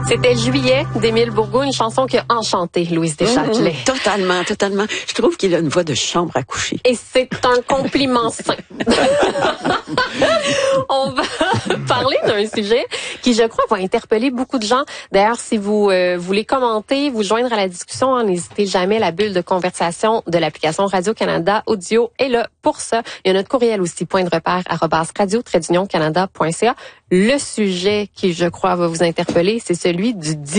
C'était Juillet d'Émile Bourgault, une chanson qui a enchanté Louise Deschâtelet. Totalement. Je trouve qu'il a une voix de chambre à coucher. Et c'est un compliment sain. On va parler d'un sujet qui, je crois, va interpeller beaucoup de gens. D'ailleurs, si vous voulez commenter, vous joindre à la discussion, n'hésitez jamais. La bulle de conversation de l'application Radio-Canada Audio est là pour ça. Il y a notre courriel aussi, @radio-canada.ca. Le sujet qui, je crois, va vous interpeller, c'est celui du